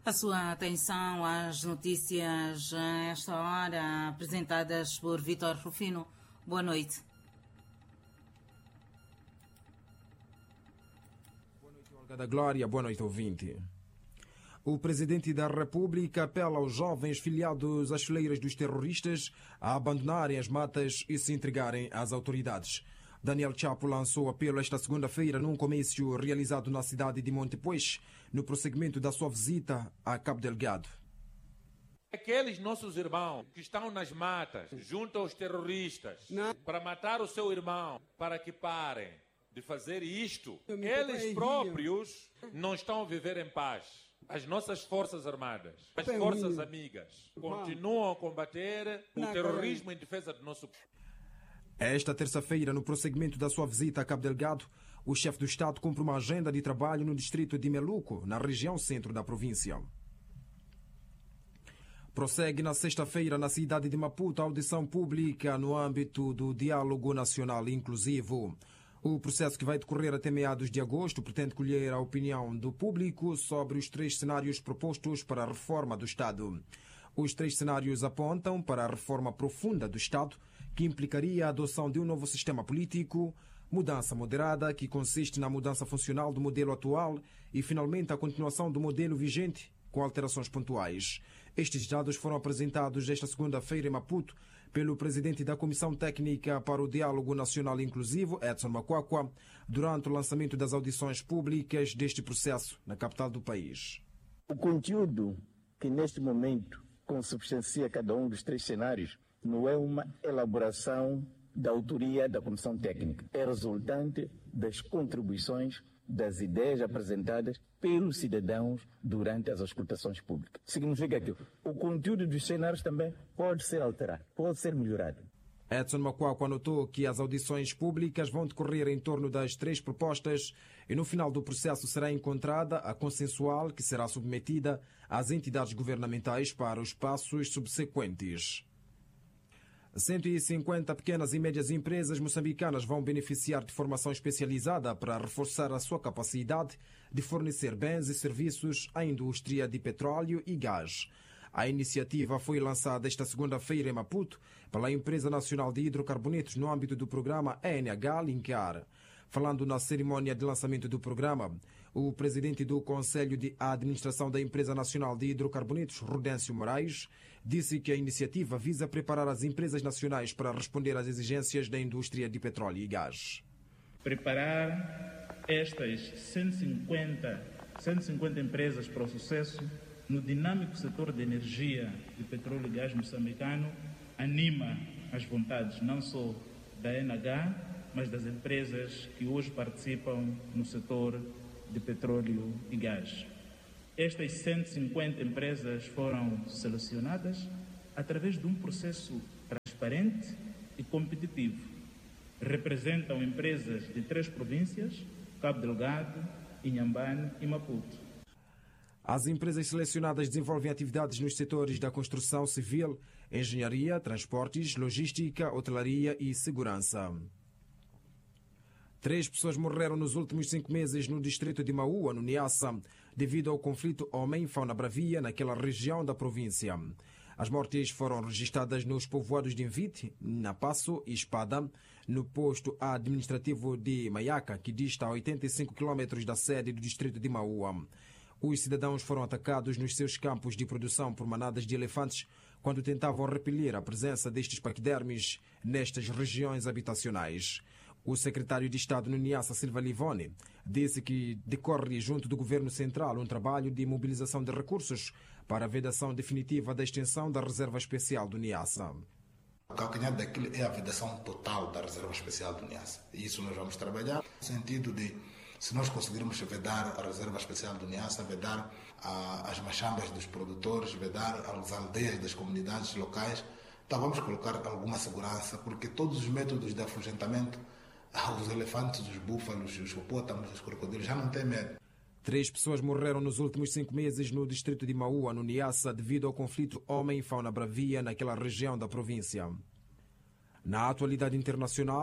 A sua atenção às notícias a esta hora, apresentadas por Vítor Rufino. Boa noite. Boa noite, Olga da Glória. Boa noite, ouvinte. O Presidente da República apela aos jovens filiados às fileiras dos terroristas a abandonarem as matas e se entregarem às autoridades. Daniel Chapo lançou apelo esta segunda-feira num comício realizado na cidade de Montepuez, no prosseguimento da sua visita a Cabo Delgado. Aqueles nossos irmãos que estão nas matas, junto aos terroristas, para matar o seu irmão, para que parem de fazer isto, eles próprios não estão a viver em paz. As nossas forças armadas, as forças amigas, continuam a combater o terrorismo em defesa do nosso povo. Esta terça-feira, no prosseguimento da sua visita a Cabo Delgado, o chefe do Estado cumpre uma agenda de trabalho no distrito de Meluco, na região centro da província. Prossegue na sexta-feira, na cidade de Maputo, a audição pública no âmbito do Diálogo Nacional Inclusivo. O processo, que vai decorrer até meados de agosto, pretende colher a opinião do público sobre os 3 cenários propostos para a reforma do Estado. Os 3 cenários apontam para a reforma profunda do Estado, que implicaria a adoção de um novo sistema político, mudança moderada, que consiste na mudança funcional do modelo atual, e, finalmente, a continuação do modelo vigente, com alterações pontuais. Estes dados foram apresentados esta segunda-feira em Maputo pelo presidente da Comissão Técnica para o Diálogo Nacional Inclusivo, Edson Makwakwa, durante o lançamento das audições públicas deste processo na capital do país. O conteúdo que neste momento consubstancia cada um dos 3 cenários não é uma elaboração da autoria da Comissão Técnica. É resultante das contribuições, das ideias apresentadas pelos cidadãos durante as auscultações públicas. Significa que o conteúdo dos cenários também pode ser alterado, pode ser melhorado. Edson Makwakwa anotou que as audições públicas vão decorrer em torno das 3 propostas e no final do processo será encontrada a consensual, que será submetida às entidades governamentais para os passos subsequentes. 150 pequenas e médias empresas moçambicanas vão beneficiar de formação especializada para reforçar a sua capacidade de fornecer bens e serviços à indústria de petróleo e gás. A iniciativa foi lançada esta segunda-feira em Maputo pela Empresa Nacional de Hidrocarbonetos no âmbito do programa ENH Linkar. Falando na cerimónia de lançamento do programa, o presidente do Conselho de Administração da Empresa Nacional de Hidrocarbonetos, Rudêncio Moraes, disse que a iniciativa visa preparar as empresas nacionais para responder às exigências da indústria de petróleo e gás. Preparar estas 150 empresas para o sucesso no dinâmico setor de energia de petróleo e gás moçambicano anima as vontades não só da ENH, mas das empresas que hoje participam no setor de petróleo e gás. Estas 150 empresas foram selecionadas através de um processo transparente e competitivo. Representam empresas de 3 províncias, Cabo Delgado, Inhambane e Maputo. As empresas selecionadas desenvolvem atividades nos setores da construção civil, engenharia, transportes, logística, hotelaria e segurança. 3 pessoas morreram nos últimos 5 meses no distrito de Maua, no Niassa, devido ao conflito homem-fauna bravia naquela região da província. As mortes foram registradas nos povoados de Invite, Napasso e Espada, no posto administrativo de Maiaca, que dista a 85 km da sede do distrito de Maua. Os cidadãos foram atacados nos seus campos de produção por manadas de elefantes quando tentavam repelir a presença destes paquidermes nestas regiões habitacionais. O secretário de Estado no Niassa, Silva Livone, disse que decorre junto do Governo Central um trabalho de mobilização de recursos para a vedação definitiva da extensão da Reserva Especial do Niassa. O calcanhar daquilo é a vedação total da Reserva Especial do Niassa. E isso nós vamos trabalhar no sentido de, se nós conseguirmos vedar a Reserva Especial do Niassa, vedar as machambas dos produtores, vedar as aldeias das comunidades locais, então vamos colocar alguma segurança, porque todos os métodos de afugentamento, os elefantes, os búfalos, os hipopótamos, os crocodilos, já não têm medo. 3 pessoas morreram nos últimos 5 meses no distrito de Maua, no Niassa, devido ao conflito homem-fauna bravia naquela região da província. Na atualidade internacional,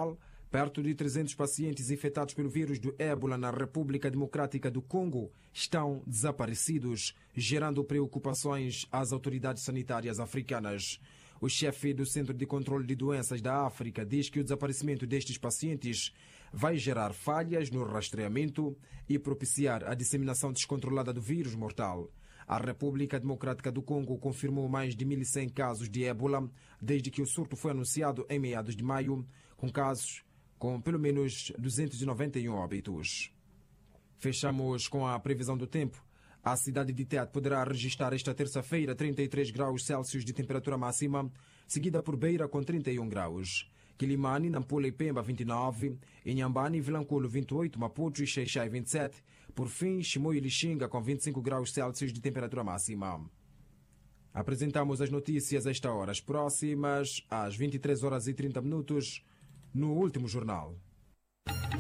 Perto de 300 pacientes infectados pelo vírus do ébola na República Democrática do Congo estão desaparecidos, gerando preocupações às autoridades sanitárias africanas. O chefe do Centro de Controle de Doenças da África diz que o desaparecimento destes pacientes vai gerar falhas no rastreamento e propiciar a disseminação descontrolada do vírus mortal. A República Democrática do Congo confirmou mais de 1.100 casos de ébola desde que o surto foi anunciado em meados de maio, com casos com pelo menos 291 óbitos. Fechamos com a previsão do tempo. A cidade de Tete poderá registrar esta terça-feira 33 graus Celsius de temperatura máxima, seguida por Beira com 31 graus. Quilimane, Nampula e Pemba 29, Inhambane, Vilanculo 28, Maputo e Xai-Xai 27, por fim Chimoio e Lixinga com 25 graus Celsius de temperatura máxima. Apresentamos as notícias a esta hora, as próximas às 23 horas e 30 minutos, no último jornal.